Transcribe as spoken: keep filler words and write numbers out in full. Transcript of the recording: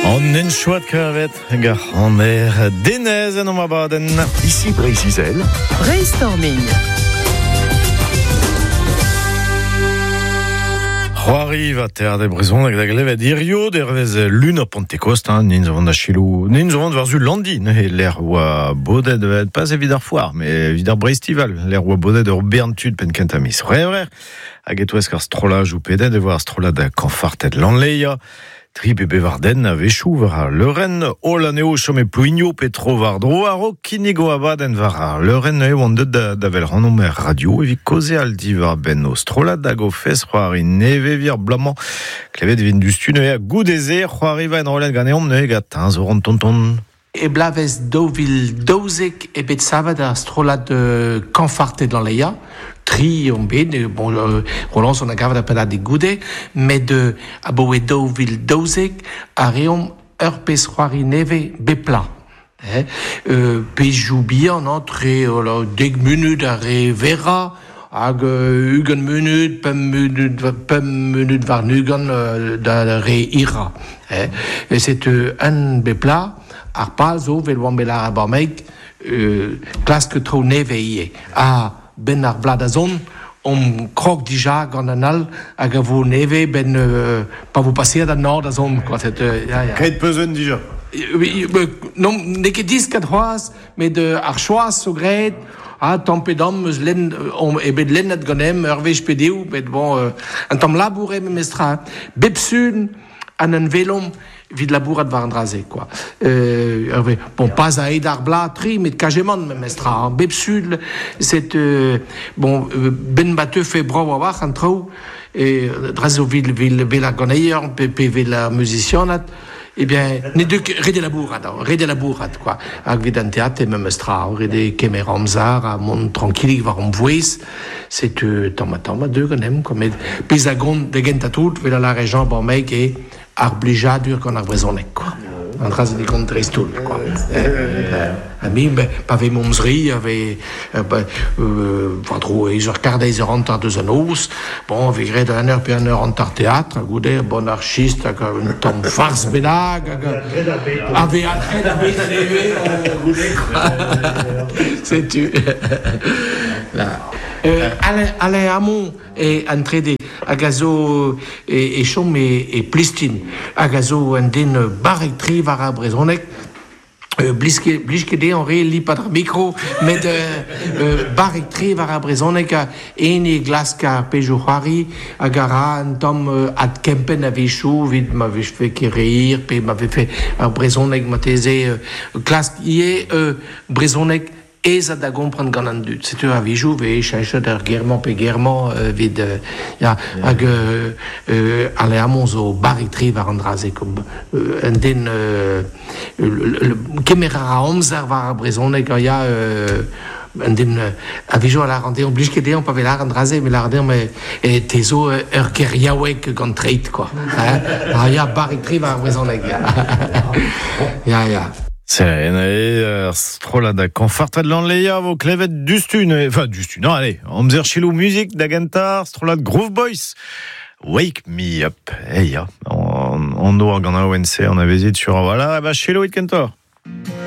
On en chouette kavet, gar on er denez en oma baden. Ici Brésil. Brainstorming. C'hoari va ter de brezon hag da glevet irio dervez lun a Pentecost, hein, ninz vont da chilou, ninz vont varzu landi, ne l'air oa bodet vet pas evidar foar, mais evidar Brestival, l'air oa bodet ur berntud pen kentamis. Vre vre, hag etouez kar strolaj ou pedet de voir strolad da kanfartet lanleia. Tri bebe varden a vechou var ar leuren o laneo chome plouigno petro vardro a ro kinigo abaden var ar leuren eo an deud da, da vel ranom er radio evit koze al di var ben o strolad da go fes c'hoari neve vir blamant klevet vin du stu ne a goudeze c'hoari va en rolet gane om ne ga tinz o ron tonton. E blavez dovil daouzek e bet savad ar strolad de kanfartet lanleia. Tri on bet, bon, euh, Roland son a gavet a pelat de goude, met de a boe dovil daouzek a reom ur pez c'hoari neve bepla. Eh? Euh, pez jou bihan, non, tre euh, deg munut a re vera, hag euh, ugen munut, pem munut, pem munut var nugan euh, da re ira. Eh? Et c'est euh, un bepla, ar pa zo vel oan belar a barmeik, euh, klask tro neve ie. Ah, ben ar blad a zon, om krog dija gant an al, hag a vo neve ben euh, pa vo passer da nord a zon, quoi. C'est, euh, ja, ja. Kret peuzen dija. Non, ne ket dis kat c'hoaz, met de ar choaz so gret, ah, tampedam eus len, on, e bet lennet ganem, ur vech pedeu, bet bon, euh, un tam laboure me mestra, bepsun, an un velom, vid labourat var an draze, quoi. Euh, bon, pas a ed ar bla tri, met kajeman me mestra, hein. Bepsul, c'est, euh, bon, ben bateu fe brau a war, an trao, et draze o vil, vil, vil a ganeier, pe, pe vil a musicianat, eh bien, ne de rede labourat, rede labourat, quoi. Hag vid an teat, e me mestra, rede kemer amzar, a mon tranquillig var om vouez, c'est, euh, tamma tamma deux ganem, quoi. Mais, pez a gond de gent a tout, vel a la région, bon, mec, et ar blijadur gant ar brezonek, quoi. An draz edi gant drestoul, quoi. A mi, pa ve momzri, ave, vadro, eus ur kardeiz ur antar deus an ous, bon, ave gret an ur pe an ur antar teatr, goude, bon archist, hag un tom farz benag, hag ave atret a bet an eve, goude, quoi. C'est-tu. Alain Hamon e an trede hag a zo e, e chom e, e plistin hag a zo an den barek tri var a brezonek euh, bliske, bliske de an re li pa dra mikro met euh, euh, barek tri var a brezonek a en e glaska pejo c'hoari hag a ra an tom euh, ad kempen a vechou vid ma vech fe kereir pe ma ve fe ar brezonek ma teze euh, glask ie euh, brezonek ez a da gompran gant an dud. Setu a vijou ve chenchet ur german pe german euh, vid euh, ya, hag euh, euh, ale amon zo barik tri var an draze kom euh, an den euh, kemer a amzer var a brezonek a ya euh, an den euh, a vijou a la rande on blij ket on pa ve la an draze me la rande me e tezo ur ker yaouek gant treit, quoi. A ya barik tri var a brezonek. Ya ya. C'est la strolad da kanfartet lanleia vo klevet dustun, enfin dustun, non, allez, amzer chilou musique da gantar, strolad Groove Boys, Wake Me Up, eh ya, on, on doa gant a O N C, on a vezit sur, voilà, bah chilou it kentor.